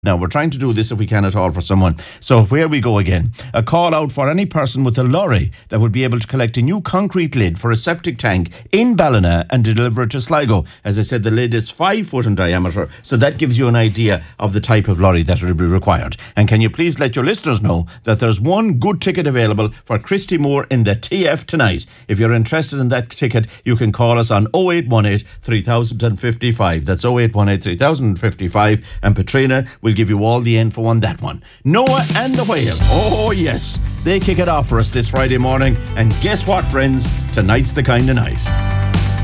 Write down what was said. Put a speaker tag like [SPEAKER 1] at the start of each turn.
[SPEAKER 1] Now, we're trying to do this if we can at all for someone. So here we go again. A call out for any person with a lorry that would be able to collect a new concrete lid for a septic tank in Ballina and deliver it to Sligo. As I said, the lid is 5 foot in diameter, so that gives you an idea of the type of lorry that would be required. And can you please let your listeners know that there's one good ticket available for Christy Moore in the TF tonight. If you're interested in that ticket, you can call us on 0818 3055. That's 0818 3055. And Katrina will give you all the info on that one. Noah and the Whale. Oh, yes. They kick it off for us this Friday morning. And guess what, friends? Tonight's the kind of night.